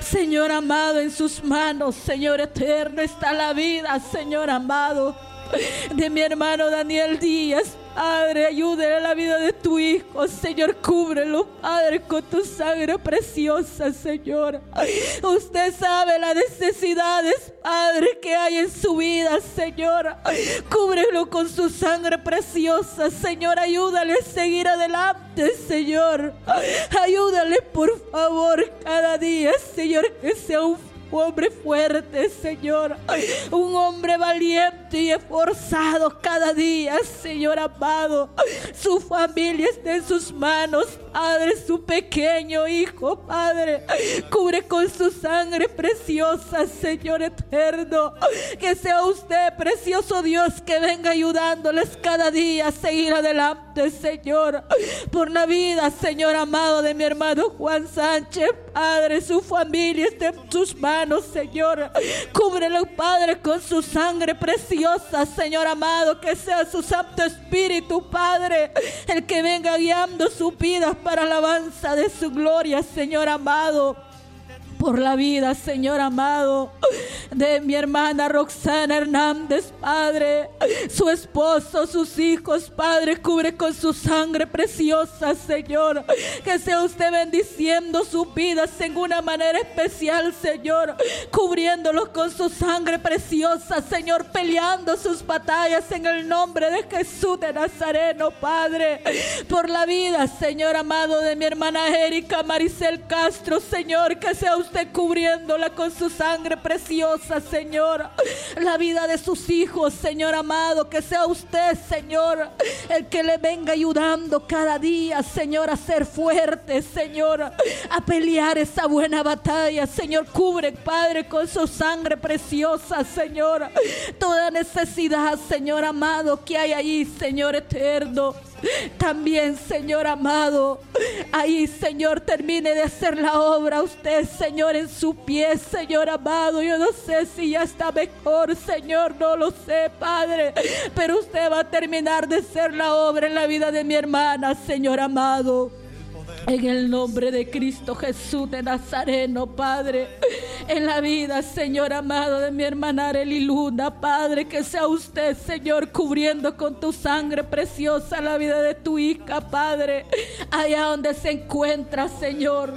Señor amado, en sus manos, Señor eterno, está la vida, Señor amado, de mi hermano Daniel Díaz. Padre, ayúdale a la vida de tu hijo, Señor, cúbrelo, Padre, con tu sangre preciosa, Señor. Usted sabe las necesidades, Padre, que hay en su vida, Señor. Cúbrelo con su sangre preciosa, Señor. Ayúdale a seguir adelante, Señor. Ayúdale, por favor, cada día, Señor, que sea un hombre fuerte, Señor, un hombre valiente y esforzado cada día, Señor amado. Su familia está en sus manos, Padre, su pequeño hijo, Padre, cubre con su sangre preciosa, Señor eterno. Que sea usted, precioso Dios, que venga ayudándoles cada día a seguir adelante, Señor, por la vida, Señor amado, de mi hermano Juan Sánchez, Padre. Su familia está en sus manos, Señor. Cúbrelo, Padre, con su sangre preciosa, Señor amado. Que sea su Santo Espíritu, Padre, el que venga guiando sus vidas para alabanza de su gloria, Señor amado. Por la vida, Señor amado, de mi hermana Roxana Hernández, Padre, su esposo, sus hijos, Padre, cubre con su sangre preciosa, Señor. Que sea usted bendiciendo sus vidas en una manera especial, Señor, cubriéndolos con su sangre preciosa, Señor, peleando sus batallas en el nombre de Jesús de Nazareno, Padre. Por la vida, Señor amado, de mi hermana Erika Maricel Castro, Señor, que sea usted cubriéndola con su sangre preciosa, Señor. La vida de sus hijos, Señor amado, que sea usted, Señor, el que le venga ayudando cada día, Señor, a ser fuerte, Señor, a pelear esa buena batalla, Señor. Cubre, Padre, con su sangre preciosa, Señor, toda necesidad, Señor amado, que hay ahí, Señor eterno. También, Señor amado, ahí, Señor, termine de hacer la obra usted, Señor, en su pie, Señor amado. Yo no sé si ya está mejor, Señor, no lo sé, Padre, pero usted va a terminar de hacer la obra en la vida de mi hermana, Señor amado. En el nombre de Cristo Jesús de Nazareno, Padre, en la vida, Señor amado, de mi hermana Arely Luna, Padre, que sea usted, Señor, cubriendo con tu sangre preciosa la vida de tu hija, Padre, allá donde se encuentra, Señor.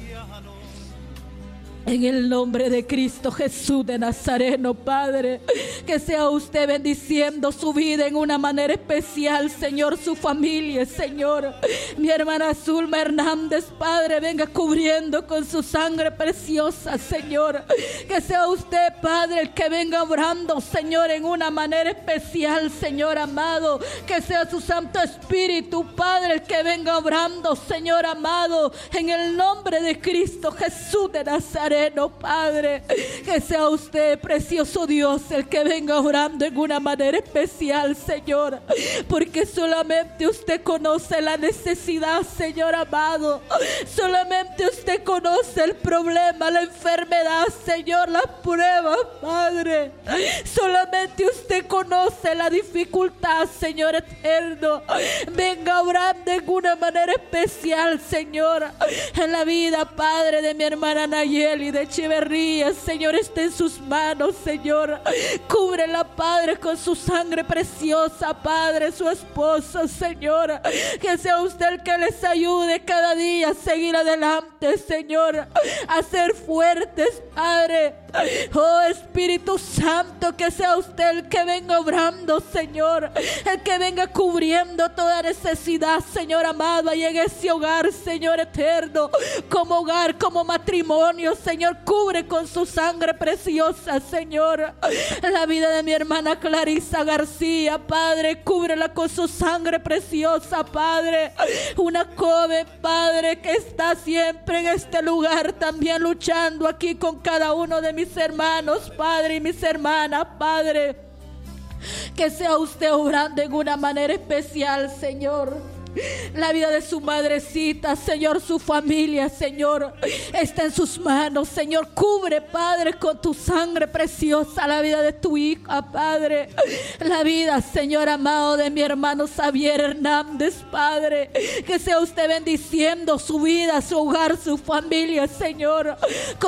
En el nombre de Cristo Jesús de Nazareno, Padre, que sea usted bendiciendo su vida en una manera especial, Señor, su familia, Señor. Mi hermana Zulma Hernández, Padre, venga cubriendo con su sangre preciosa, Señor. Que sea usted, Padre, el que venga obrando, Señor, en una manera especial, Señor amado. Que sea su Santo Espíritu, Padre, el que venga obrando, Señor amado, en el nombre de Cristo Jesús de Nazaret. Padre, que sea usted, precioso Dios, el que venga orando en una manera especial, Señor, porque solamente usted conoce la necesidad, Señor amado. Solamente usted conoce el problema, la enfermedad, Señor, la prueba, Padre. Solamente usted conoce la dificultad, Señor eterno. Venga orando en una manera especial, Señor, en la vida, Padre, de mi hermana Nayeli de Echeverría, Señor, está en sus manos, Señor. Cúbrela, Padre, con su sangre preciosa, Padre, su esposo, Señor. Que sea usted el que les ayude cada día a seguir adelante, Señor, a ser fuertes, Padre. Oh Espíritu Santo, que sea usted el que venga obrando, Señor, el que venga cubriendo toda necesidad, Señor amado, y en ese hogar, Señor eterno, como hogar, como matrimonio, Señor, cubre con su sangre preciosa, Señor, la vida de mi hermana Clarisa García, Padre, cúbrela con su sangre preciosa, Padre. Una joven, Padre, que está siempre en este lugar, también luchando aquí con cada uno de mis hermanos, Padre, y mis hermanas, Padre. Que sea usted obrando en una manera especial, Señor. La vida de su madrecita, Señor, su familia, Señor, está en sus manos, Señor. Cubre, Padre, con tu sangre preciosa la vida de tu hija, Padre. La vida, Señor amado, de mi hermano Xavier Hernández, Padre. Que sea usted bendiciendo su vida, su hogar, su familia, Señor.